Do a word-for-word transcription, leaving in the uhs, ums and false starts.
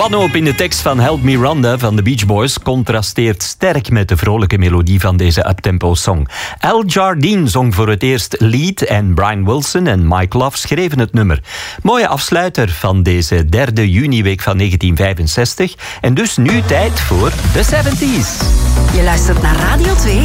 wanhoop in de tekst van Help Me Rhonda van de Beach Boys contrasteert sterk met de vrolijke melodie van deze uptempo song. Al Jardine zong voor het eerst lead en Brian Wilson en Mike Love schreven het nummer. Mooie afsluiter van deze derde juniweek van negentien vijfenzestig. En dus nu tijd voor de zeventies. Je luistert naar Radio twee.